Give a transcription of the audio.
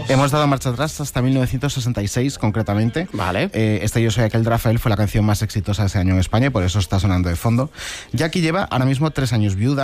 Hemos dado marcha atrás hasta 1966, concretamente. Vale. Este Yo soy aquel de Rafael fue la canción más exitosa ese año en España y por eso está sonando de fondo. Jackie lleva ahora mismo 3 años viuda.